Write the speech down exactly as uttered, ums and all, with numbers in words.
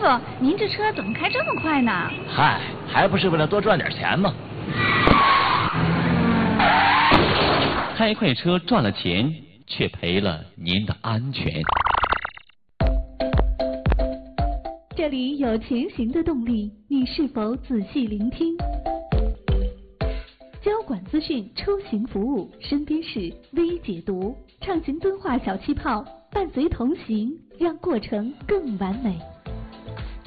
您这车怎么开这么快呢？ 嗨，还不是为了多赚点钱吗？ 开快车赚了钱，却赔了您的安全。 这里有前行的动力，你是否仔细聆听？交管资讯出行服务，身边事微解读，畅行敦化小气泡，伴随同行，让过程更完美。